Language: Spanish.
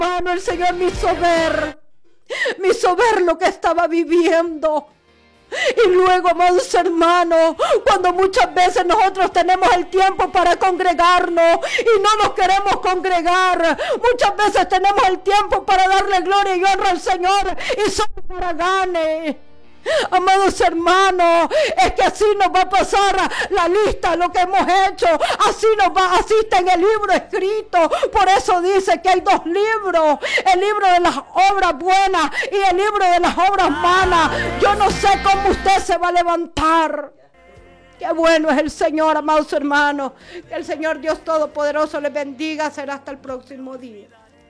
hermano, el Señor me hizo ver lo que estaba viviendo. Y luego, amados hermanos, cuando muchas veces nosotros tenemos el tiempo para congregarnos y no nos queremos congregar, muchas veces tenemos el tiempo para darle gloria y honra al Señor y solo para gane. Amados hermanos, es que así nos va a pasar la lista de lo que hemos hecho, así está en el libro escrito. Por eso dice que hay dos libros, el libro de las obras buenas y el libro de las obras malas. Yo no sé cómo usted se va a levantar. Qué bueno es el Señor, amados hermanos. Que el Señor Dios Todopoderoso les bendiga. Será hasta el próximo día.